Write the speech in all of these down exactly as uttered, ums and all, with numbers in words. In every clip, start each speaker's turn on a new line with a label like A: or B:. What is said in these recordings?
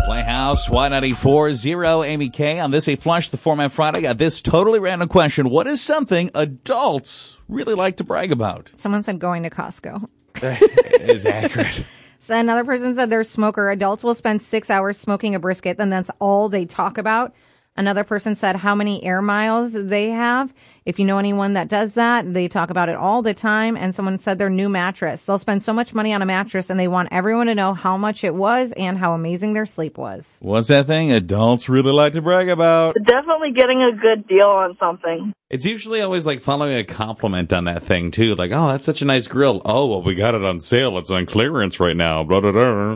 A: Playhouse, Y ninety-four zero, Amy K. On this A Flush the Format Friday, got this totally random question. What is something adults really like to brag about?
B: Someone said going to Costco.
A: It is accurate.
B: So another person said they're a smoker. Adults will spend six hours smoking a brisket, then that's all they talk about. Another person said how many air miles they have. If you know anyone that does that, they talk about it all the time. And someone said their new mattress. They'll spend so much money on a mattress and they want everyone to know how much it was and how amazing their sleep was.
A: What's that thing adults really like to brag about?
C: Definitely getting a good deal on something.
A: It's usually always like following a compliment on that thing, too. Like, oh, that's such a nice grill. Oh, well, we got it on sale. It's on clearance right now. Blah, blah, blah.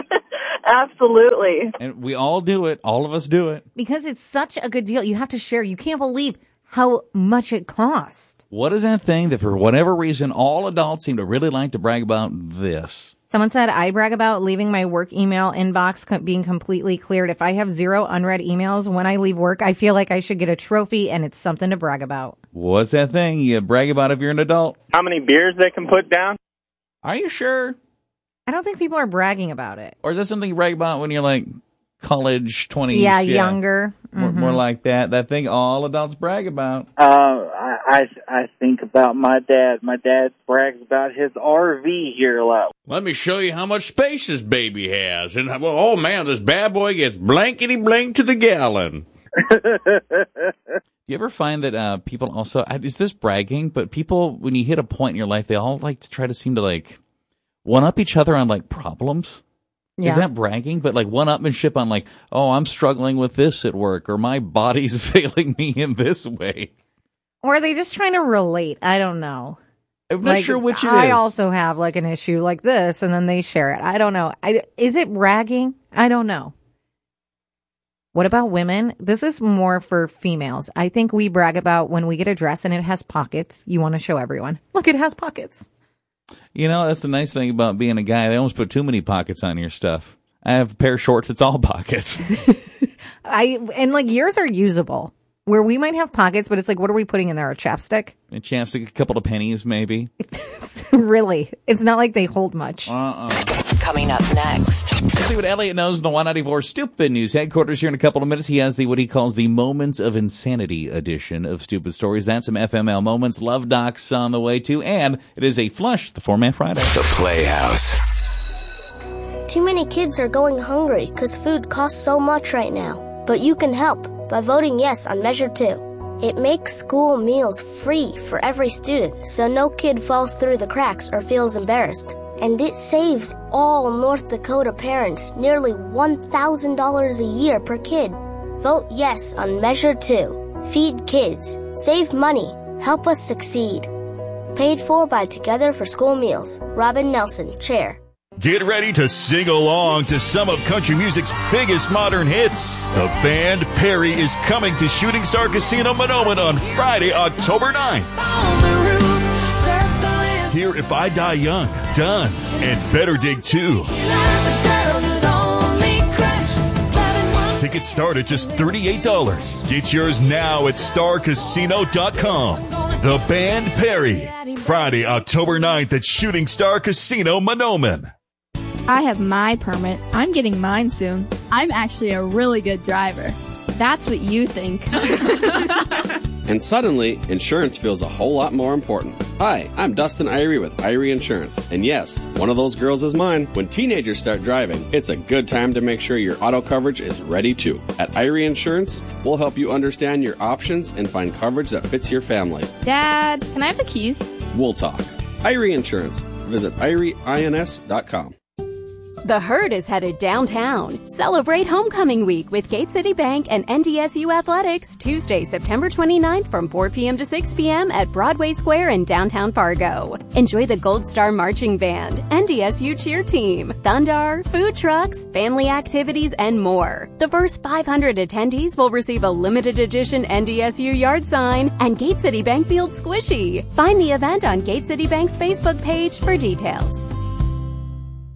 C: Absolutely.
A: And we all do it. All of us do it.
B: Because it's such a good deal. You have to share. You can't believe how much it costs.
A: What is that thing that for whatever reason all adults seem to really like to brag about this?
B: Someone said, I brag about leaving my work email inbox co- being completely cleared. If I have zero unread emails when I leave work, I feel like I should get a trophy and it's something to brag about.
A: What's that thing you brag about if you're an adult?
D: How many beers they can put down?
A: Are you sure?
B: I don't think people are bragging about it.
A: Or is that something you brag about when you're like college, twenties?
B: Yeah, yeah. younger.
A: More,
B: mm-hmm.
A: more like that. That thing all adults brag about.
E: Uh, I, I I think about my dad. My dad brags about his R V here a lot.
A: Let me show you how much space this baby has. And well, oh man, this bad boy gets blankety blank to the gallon. You ever find that uh, people also, is this bragging? But people, when you hit a point in your life, they all like to try to seem to like one up each other on like problems. Yeah. Is that bragging? But like one-upmanship on like, oh, I'm struggling with this at work, or my body's failing me in this way.
B: Or are they just trying to relate? I don't know.
A: I'm not
B: like,
A: sure which it
B: I
A: is.
B: also have like an issue like this, and then they share it. I don't know. I, is it bragging? I don't know. What about women? This is more for females. I think we brag about when we get a dress and it has pockets. You want to show everyone. Look, it has pockets.
A: You know, that's the nice thing about being a guy. They almost put too many pockets on your stuff. I have a pair of shorts that's all pockets.
B: I and like yours are usable. Where we might have pockets, but it's like, what are we putting in there? A chapstick?
A: A chapstick, a couple of pennies, maybe.
B: Really? It's not like they hold much.
A: Uh-uh.
F: Coming up next.
A: Let's see what Elliot knows in the Y ninety-four Stupid News headquarters here in a couple of minutes. He has the what he calls the Moments of Insanity edition of Stupid Stories. That's some F M L moments. Love Docs on the way, too. And it is a Flush, the Format Friday.
G: The Playhouse.
H: Too many kids are going hungry because food costs so much right now. But you can help by voting yes on Measure two. It makes school meals free for every student, so no kid falls through the cracks or feels embarrassed. And it saves all North Dakota parents nearly one thousand dollars a year per kid. Vote yes on Measure two. Feed kids. Save money. Help us succeed. Paid for by Together for School Meals. Robin Nelson, Chair.
I: Get ready to sing along to some of country music's biggest modern hits. The band Perry is coming to Shooting Star Casino Monoman on Friday, October ninth. Hear If I Die Young, Done, and Better Dig two. Tickets start at just thirty-eight dollars. Get yours now at star casino dot com. The band Perry, Friday, October ninth at Shooting Star Casino Monoman.
J: I have my permit. I'm getting mine soon. I'm actually a really good driver. That's what you think.
K: And suddenly, insurance feels a whole lot more important. Hi, I'm Dustin Irie with Irie Insurance. And yes, one of those girls is mine. When teenagers start driving, it's a good time to make sure your auto coverage is ready too. At Irie Insurance, we'll help you understand your options and find coverage that fits your family.
J: Dad, can I have the keys?
K: We'll talk. Irie Insurance. Visit irie ins dot com.
L: The Herd is headed downtown. Celebrate Homecoming Week with Gate City Bank and N D S U Athletics Tuesday, September twenty-ninth from four p.m. to six p.m. at Broadway Square in downtown Fargo. Enjoy the Gold Star Marching Band, N D S U Cheer Team, Thundar, food trucks, family activities, and more. The first five hundred attendees will receive a limited edition N D S U yard sign and Gate City Bank Field Squishy. Find the event on Gate City Bank's Facebook page for details.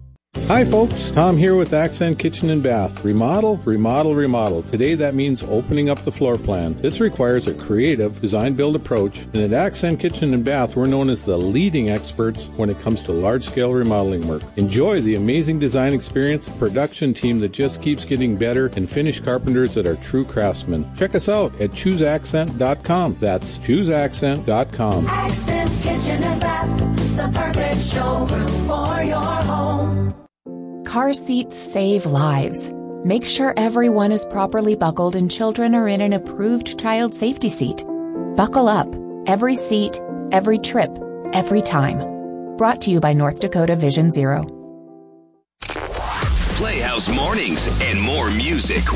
G: Hi folks, Tom here with Accent Kitchen and Bath. Remodel, remodel, remodel. Today that means opening up the floor plan. This requires a creative design-build approach, and at Accent Kitchen and Bath we're known as the leading experts when it comes to large-scale remodeling work. Enjoy the amazing design experience, production team that just keeps getting better, and finished carpenters that are true craftsmen. Check us out at choose accent dot com. That's choose accent dot com.
M: Accent Kitchen and Bath, the perfect showroom for your home.
N: Car seats save lives. Make sure everyone is properly buckled and children are in an approved child safety seat. Buckle up. Every seat, every trip, every time. Brought to you by North Dakota Vision Zero.
O: Playhouse Mornings and more music